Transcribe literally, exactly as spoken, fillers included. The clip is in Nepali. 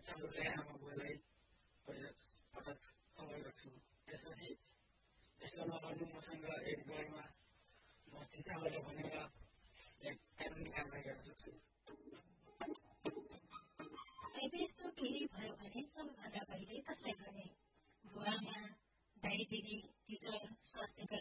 बच्चाहरूले आमा बुवालाई पहिलो पटक खबर गर्छु। त्यसपछि यसो नगर्नु मसँग एक गरमा म चिताबाट भनेर